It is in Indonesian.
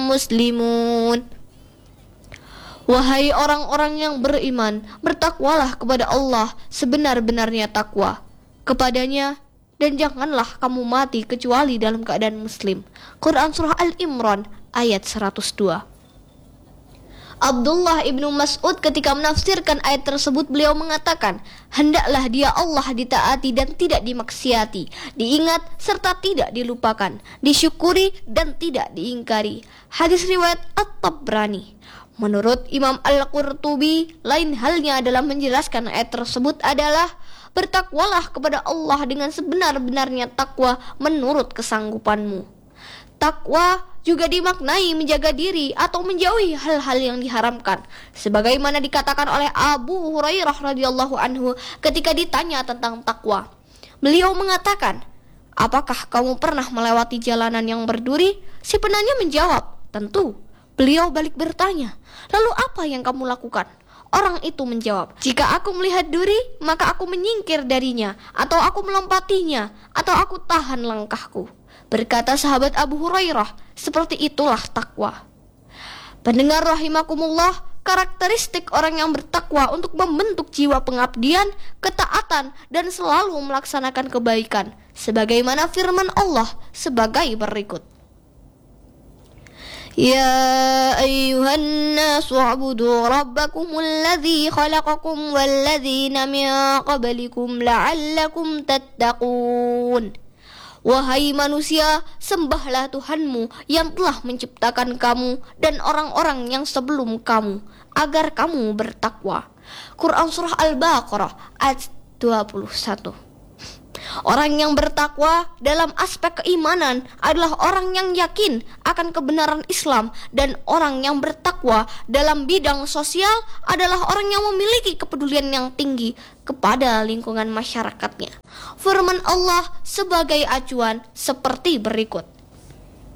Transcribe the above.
مسلمون. Wahai orang-orang yang beriman, bertakwalah kepada Allah sebenar-benarnya takwa kepadanya, dan janganlah kamu mati kecuali dalam keadaan muslim. Quran Surah Al-Imran ayat 102. Abdullah ibnu Mas'ud ketika menafsirkan ayat tersebut, beliau mengatakan, hendaklah dia Allah ditaati dan tidak dimaksiati, diingat serta tidak dilupakan, disyukuri dan tidak diingkari. Hadis riwayat At-Tabrani. Menurut Imam Al-Qurtubi, lain halnya dalam menjelaskan ayat tersebut adalah bertakwalah kepada Allah dengan sebenar-benarnya takwa menurut kesanggupanmu. Takwa juga dimaknai menjaga diri atau menjauhi hal-hal yang diharamkan, sebagaimana dikatakan oleh Abu Hurairah radhiyallahu anhu ketika ditanya tentang takwa. Beliau mengatakan, apakah kamu pernah melewati jalanan yang berduri? Si penanya menjawab, tentu. Beliau balik bertanya, lalu apa yang kamu lakukan? Orang itu menjawab, jika aku melihat duri, maka aku menyingkir darinya, atau aku melompatinya, atau aku tahan langkahku. Berkata sahabat Abu Hurairah, seperti itulah takwa. Pendengar rahimakumullah, karakteristik orang yang bertakwa untuk membentuk jiwa pengabdian, ketaatan, dan selalu melaksanakan kebaikan, sebagaimana firman Allah sebagai berikut. Ya ayyuhan nasu u'budu rabbakumul ladzi khalaqakum walladzina min qablikum la'allakum tattaqun. Wahai manusia, sembahlah Tuhanmu yang telah menciptakan kamu dan orang-orang yang sebelum kamu, agar kamu bertakwa. Quran Surah Al-Baqarah ayat 21. Orang yang bertakwa dalam aspek keimanan adalah orang yang yakin akan kebenaran Islam, dan orang yang bertakwa dalam bidang sosial adalah orang yang memiliki kepedulian yang tinggi kepada lingkungan masyarakatnya. Firman Allah sebagai acuan seperti berikut.